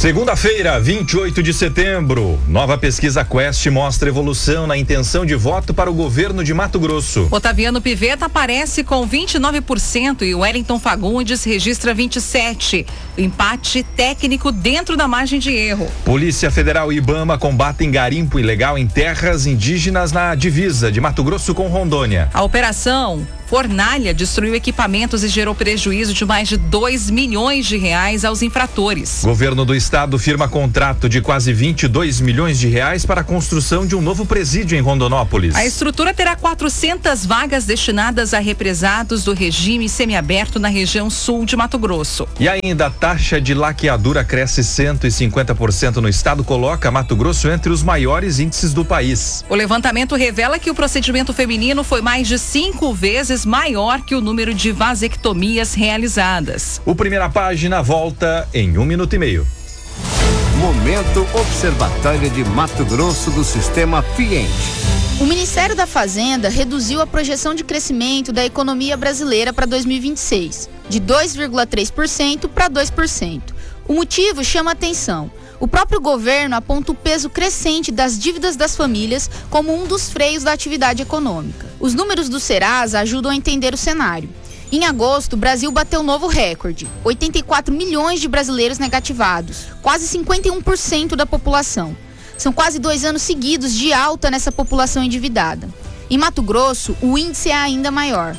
Segunda-feira, 28 de setembro, nova pesquisa Quest mostra evolução na intenção de voto para o governo de Mato Grosso. Otaviano Pivetta aparece com 29% e Wellington Fagundes registra 27%. Empate técnico dentro da margem de erro. Polícia Federal e IBAMA combatem garimpo ilegal em terras indígenas na divisa de Mato Grosso com Rondônia. A operação Fornalha destruiu equipamentos e gerou prejuízo de mais de R$2 milhões aos infratores. Governo do estado firma contrato de quase R$22 milhões para a construção de um novo presídio em Rondonópolis. A estrutura terá 400 vagas destinadas a represados do regime semiaberto na região sul de Mato Grosso. E ainda a taxa de laqueadura cresce 150% no estado, coloca Mato Grosso entre os maiores índices do país. O levantamento revela que o procedimento feminino foi mais de 5 vezes maior que o número de vasectomias realizadas. O Primeira Página volta em 1 minuto e meio. Momento Observatório de Mato Grosso do Sistema Fiente. O Ministério da Fazenda reduziu a projeção de crescimento da economia brasileira para 2026, de 2,3% para 2%. O motivo chama atenção. O próprio governo aponta o peso crescente das dívidas das famílias como um dos freios da atividade econômica. Os números do Serasa ajudam a entender o cenário. Em agosto, o Brasil bateu novo recorde: 84 milhões de brasileiros negativados, quase 51% da população. São quase 2 anos seguidos de alta nessa população endividada. Em Mato Grosso, o índice é ainda maior.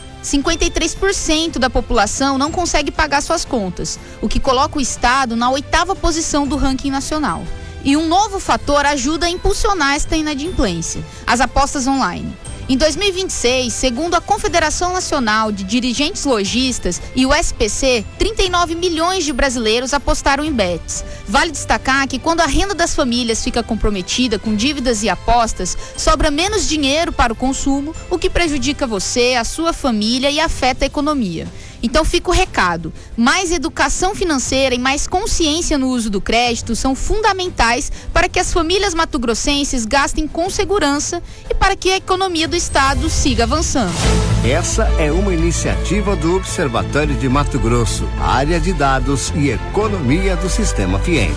53% da população não consegue pagar suas contas, o que coloca o estado na 8ª posição do ranking nacional. E um novo fator ajuda a impulsionar esta inadimplência: as apostas online. Em 2026, segundo a Confederação Nacional de Dirigentes Lojistas e o SPC, 39 milhões de brasileiros apostaram em bets. Vale destacar que quando a renda das famílias fica comprometida com dívidas e apostas, sobra menos dinheiro para o consumo, o que prejudica você, a sua família e afeta a economia. Então fica o recado: mais educação financeira e mais consciência no uso do crédito são fundamentais para que as famílias mato-grossenses gastem com segurança e para que a economia do estado siga avançando. Essa é uma iniciativa do Observatório de Mato Grosso, área de dados e economia do Sistema Fiente.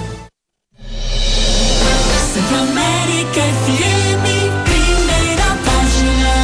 Centro-América FM, Primeira Página.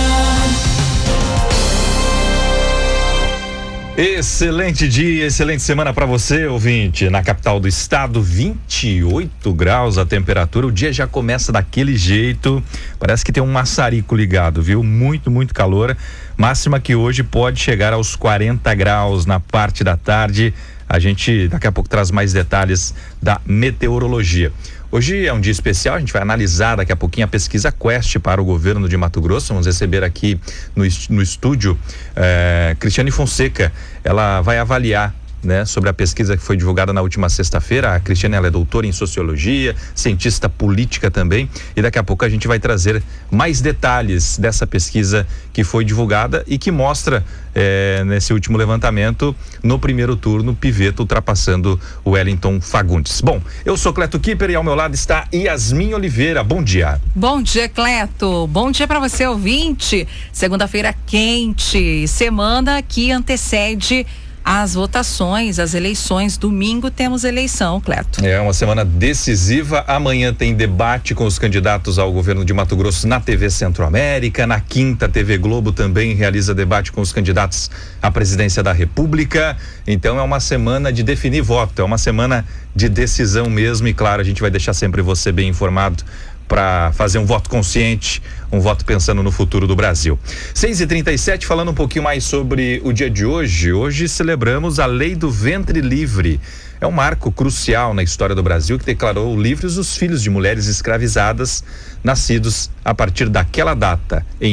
Excelente dia, excelente semana para você, ouvinte. Na capital do estado, 28 graus a temperatura. O dia já começa daquele jeito. Parece que tem um maçarico ligado, viu? Muito, muito calor. Máxima que hoje pode chegar aos 40 graus na parte da tarde. A gente daqui a pouco traz mais detalhes da meteorologia. Hoje é um dia especial, a gente vai analisar daqui a pouquinho a pesquisa Quest para o governo de Mato Grosso. Vamos receber aqui no estúdio Cristiane Fonseca. Ela vai avaliar, né, sobre a pesquisa que foi divulgada na última sexta-feira. A Cristiane, ela é doutora em sociologia, cientista política também, e daqui a pouco a gente vai trazer mais detalhes dessa pesquisa que foi divulgada e que mostra nesse último levantamento, no primeiro turno, Pivetta ultrapassando o Wellington Fagundes. Bom, eu sou Cleto Kipper e ao meu lado está Yasmin Oliveira. Bom dia. Bom dia, Cleto. Bom dia para você, ouvinte. Segunda-feira quente, semana que antecede as votações, as eleições. Domingo temos eleição, Cleto. É uma semana decisiva. Amanhã tem debate com os candidatos ao governo de Mato Grosso na TV Centro-América. Na quinta, a TV Globo também realiza debate com os candidatos à presidência da República. Então é uma semana de definir voto, é uma semana de decisão mesmo. E claro, a gente vai deixar sempre você bem informado para fazer um voto consciente, um voto pensando no futuro do Brasil. 6h37, falando um pouquinho mais sobre o dia de hoje. Hoje celebramos a Lei do Ventre Livre. É um marco crucial na história do Brasil que declarou livres os filhos de mulheres escravizadas nascidos a partir daquela data, em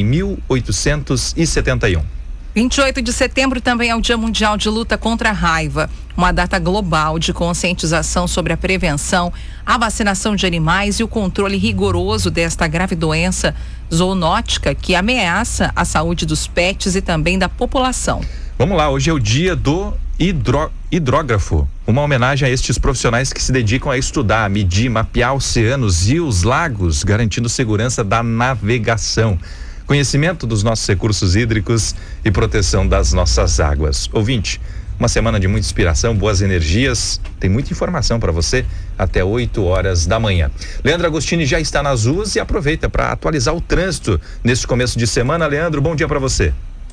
1871. 28 de setembro também é o Dia Mundial de Luta contra a Raiva, uma data global de conscientização sobre a prevenção, a vacinação de animais e o controle rigoroso desta grave doença zoonótica que ameaça a saúde dos pets e também da população. Vamos lá, hoje é o dia do hidrógrafo, uma homenagem a estes profissionais que se dedicam a estudar, medir, mapear oceanos, rios, lagos, garantindo segurança da navegação, conhecimento dos nossos recursos hídricos e proteção das nossas águas. Ouvinte, Uma semana de muita inspiração, boas energias. Tem muita informação para você até 8 horas da manhã. Leandro Agostini já está nas ruas e aproveita para atualizar o trânsito nesse começo de semana. Leandro, bom dia para você.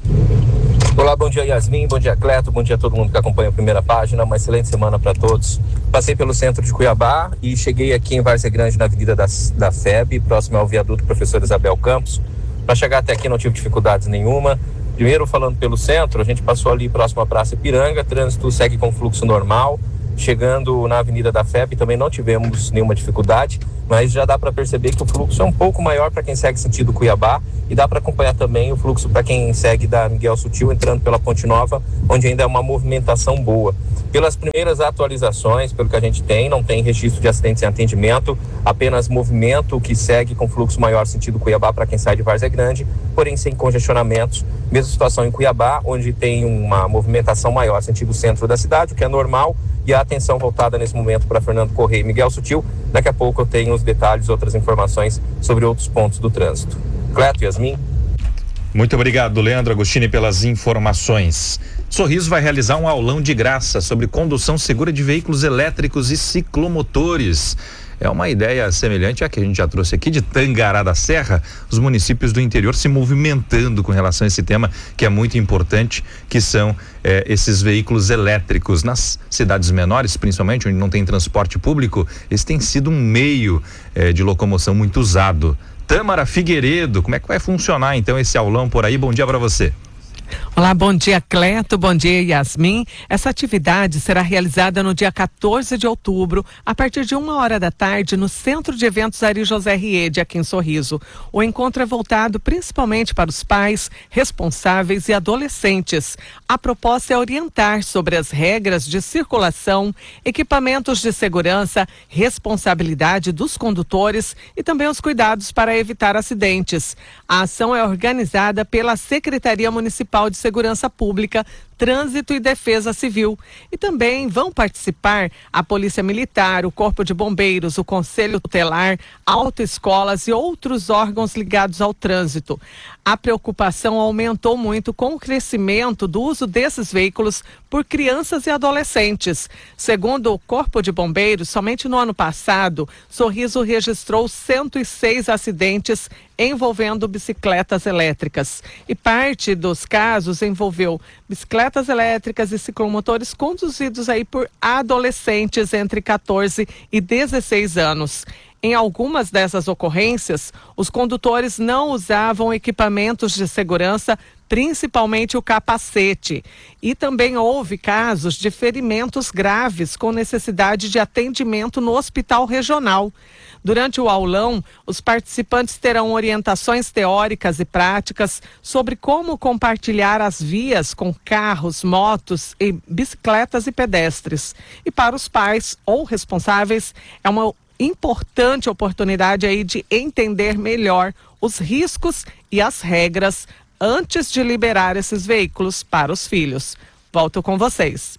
Olá, bom dia Yasmin, bom dia Cleto, bom dia a todo mundo que acompanha a primeira página, uma excelente semana para todos. Passei pelo centro de Cuiabá e cheguei aqui em Várzea Grande na Avenida da FEB, próximo ao viaduto Professor Isabel Campos. Para chegar até aqui não tive dificuldades nenhuma. Primeiro, falando pelo centro, a gente passou ali próximo à Praça Ipiranga, trânsito segue com fluxo normal. Chegando na Avenida da FEB também não tivemos nenhuma dificuldade, mas já dá para perceber que o fluxo é um pouco maior para quem segue sentido Cuiabá e dá para acompanhar também o fluxo para quem segue da Miguel Sutil entrando pela Ponte Nova, onde ainda é uma movimentação boa. Pelas primeiras atualizações, pelo que a gente tem, não tem registro de acidentes em atendimento, apenas movimento que segue com fluxo maior sentido Cuiabá para quem sai de Várzea Grande, porém sem congestionamentos. Mesma situação em Cuiabá, onde tem uma movimentação maior sentido centro da cidade, o que é normal, e a atenção voltada nesse momento para Fernando Correia e Miguel Sutil. Daqui a pouco eu tenho os detalhes, outras informações sobre outros pontos do trânsito. Cleto, Yasmin. Muito obrigado, Leandro Agostini, pelas informações. Sorriso vai realizar um aulão de graça sobre condução segura de veículos elétricos e ciclomotores. É uma ideia semelhante à que a gente já trouxe aqui de Tangará da Serra, os municípios do interior se movimentando com relação a esse tema que é muito importante, que são esses veículos elétricos. Nas cidades menores, principalmente, onde não tem transporte público, esse tem sido um meio de locomoção muito usado. Tâmara Figueiredo, como é que vai funcionar então esse aulão por aí? Bom dia para você. Olá, bom dia Cleto, bom dia Yasmin. Essa atividade será realizada no dia 14 de outubro, a partir de 1h da tarde, no Centro de Eventos Ari José Riede, aqui em Sorriso. O encontro é voltado principalmente para os pais, responsáveis e adolescentes. A proposta é orientar sobre as regras de circulação, equipamentos de segurança, responsabilidade dos condutores e também os cuidados para evitar acidentes. A ação é organizada pela Secretaria Municipal de Segurança Pública, Trânsito e Defesa Civil. E também vão participar a Polícia Militar, o Corpo de Bombeiros, o Conselho Tutelar, autoescolas e outros órgãos ligados ao trânsito. A preocupação aumentou muito com o crescimento do uso desses veículos por crianças e adolescentes. Segundo o Corpo de Bombeiros, somente no ano passado, Sorriso registrou 106 acidentes envolvendo bicicletas elétricas. E parte dos casos envolveu bicicletas elétricas e ciclomotores conduzidos aí por adolescentes entre 14 e 16 anos. Em algumas dessas ocorrências, os condutores não usavam equipamentos de segurança, principalmente o capacete. E também houve casos de ferimentos graves com necessidade de atendimento no hospital regional. Durante o aulão, os participantes terão orientações teóricas e práticas sobre como compartilhar as vias com carros, motos, e bicicletas e pedestres. E para os pais ou responsáveis, é uma importante oportunidade aí de entender melhor os riscos e as regras antes de liberar esses veículos para os filhos. Volto com vocês.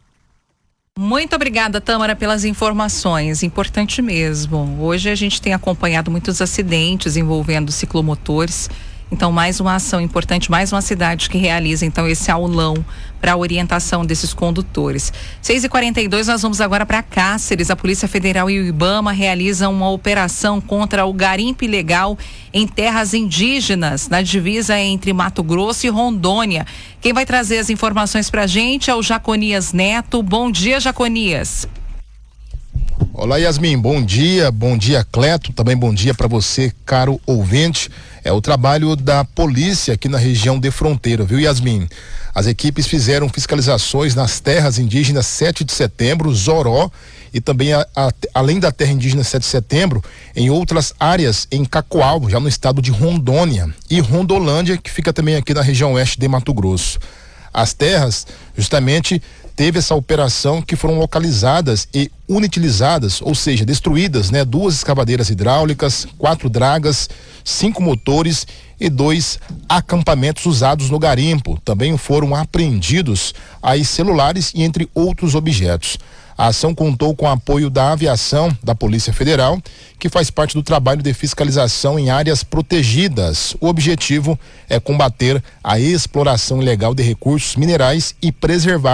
Muito obrigada, Tâmara, pelas informações. Importante mesmo. Hoje a gente tem acompanhado muitos acidentes envolvendo ciclomotores. Então, mais uma ação importante, mais uma cidade que realiza, então, esse aulão para a orientação desses condutores. 6h42, nós vamos agora para Cáceres. A Polícia Federal e o IBAMA realizam uma operação contra o garimpo ilegal em terras indígenas, na divisa entre Mato Grosso e Rondônia. Quem vai trazer as informações para a gente é o Jaconias Neto. Bom dia, Jaconias. Olá, Yasmin, bom dia Cleto, também bom dia para você, caro ouvinte. É o trabalho da polícia aqui na região de fronteira, viu, Yasmin? As equipes fizeram fiscalizações nas terras indígenas 7 de setembro, Zoró, e também além da terra indígena 7 de setembro, em outras áreas em Cacoal, já no estado de Rondônia, e Rondolândia, que fica também aqui na região oeste de Mato Grosso. As terras, justamente, teve essa operação que foram localizadas e inutilizadas, ou seja, destruídas, 2 escavadeiras hidráulicas, 4 dragas, 5 motores e 2 acampamentos usados no garimpo. Também foram apreendidos aí celulares e entre outros objetos. A ação contou com o apoio da aviação da Polícia Federal, que faz parte do trabalho de fiscalização em áreas protegidas. O objetivo é combater a exploração ilegal de recursos minerais e preservar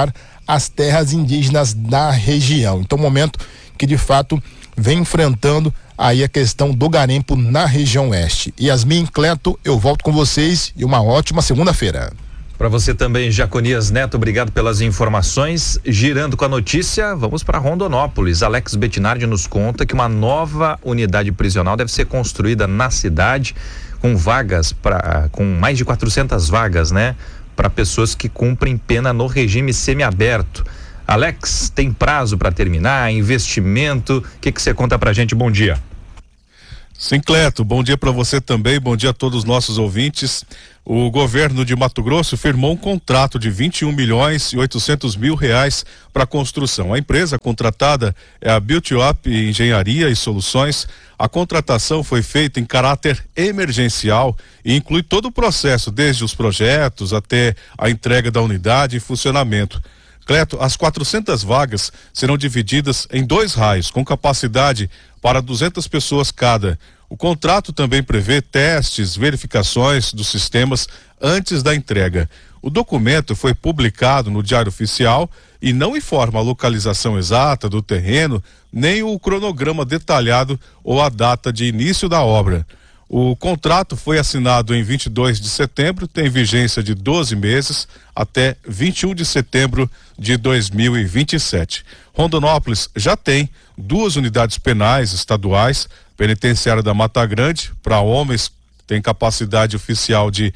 as terras indígenas da região. Então, momento que de fato vem enfrentando aí a questão do garimpo na região oeste. Yasmin, Cleto, eu volto com vocês e uma ótima segunda-feira. Para você também, Jaconias Neto, obrigado pelas informações. Girando com a notícia, vamos para Rondonópolis. Alex Bettinardi nos conta que uma nova unidade prisional deve ser construída na cidade com vagas com mais de 400 vagas, né? Para pessoas que cumprem pena no regime semiaberto. Alex, tem prazo para terminar? Investimento? O que você conta pra gente? Bom dia. Sim, Cleto, bom dia para você também, bom dia a todos os nossos ouvintes. O governo de Mato Grosso firmou um contrato de 21.800.000 reais para a construção. A empresa contratada é a Built Up Engenharia e Soluções. A contratação foi feita em caráter emergencial e inclui todo o processo, desde os projetos até a entrega da unidade em funcionamento. Cleto, as 400 vagas serão divididas em 2 raios, com capacidade para 200 pessoas cada. O contrato também prevê testes, verificações dos sistemas antes da entrega. O documento foi publicado no Diário Oficial e não informa a localização exata do terreno, nem o cronograma detalhado ou a data de início da obra. O contrato foi assinado em 22 de setembro, tem vigência de 12 meses até 21 de setembro de 2027. Rondonópolis já tem 2 unidades penais estaduais, penitenciária da Mata Grande, para homens, tem capacidade oficial de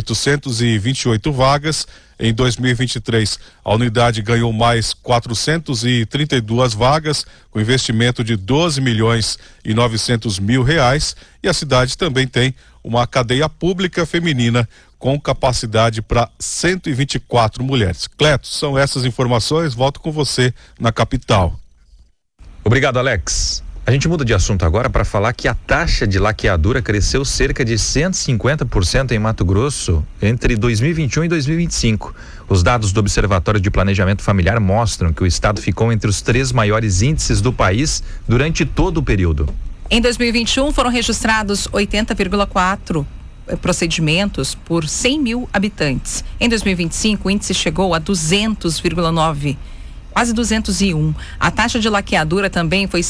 828 vagas. Em 2023, a unidade ganhou mais 432 vagas, com investimento de 12.900.000 reais, e a cidade também tem uma cadeia pública feminina com capacidade para 124 mulheres. Cleto, são essas informações, volto com você na capital. Obrigado, Alex. A gente muda de assunto agora para falar que a taxa de laqueadura cresceu cerca de 150% em Mato Grosso entre 2021 e 2025. Os dados do Observatório de Planejamento Familiar mostram que o estado ficou entre os 3 maiores índices do país durante todo o período. Em 2021 foram registrados 80,4 procedimentos por 100 mil habitantes. Em 2025 o índice chegou a 200,9. Quase 201. A taxa de laqueadura também foi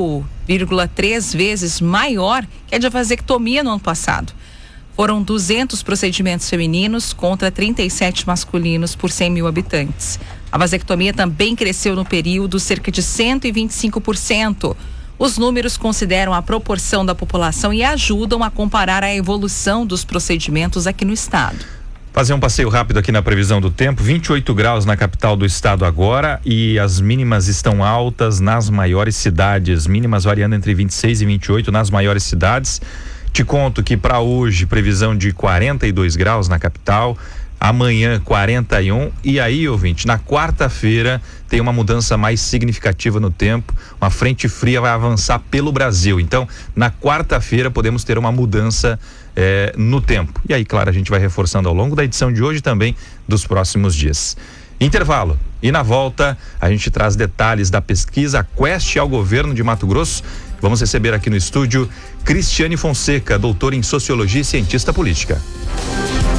5,3 vezes maior que a de vasectomia no ano passado. Foram 200 procedimentos femininos contra 37 masculinos por 100 mil habitantes. A vasectomia também cresceu no período cerca de 125%. Os números consideram a proporção da população e ajudam a comparar a evolução dos procedimentos aqui no estado. Fazer um passeio rápido aqui na previsão do tempo. 28 graus na capital do estado agora e as mínimas estão altas nas maiores cidades, mínimas variando entre 26 e 28 nas maiores cidades. Te conto que para hoje previsão de 42 graus na capital, amanhã 41 e aí, ouvinte, na quarta-feira tem uma mudança mais significativa no tempo, uma frente fria vai avançar pelo Brasil, então na quarta-feira podemos ter uma mudança no tempo. E aí, claro, a gente vai reforçando ao longo da edição de hoje e também dos próximos dias. Intervalo. E na volta, a gente traz detalhes da pesquisa Quest ao governo de Mato Grosso. Vamos receber aqui no estúdio Cristiane Fonseca, doutora em Sociologia e cientista política.